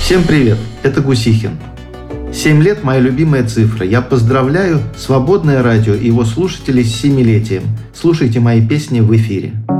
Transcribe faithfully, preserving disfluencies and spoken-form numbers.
Всем привет, это Гусихин. Семь лет – моя любимая цифра. Я поздравляю Свободное радио и его слушателей с семилетием. Слушайте мои песни в эфире.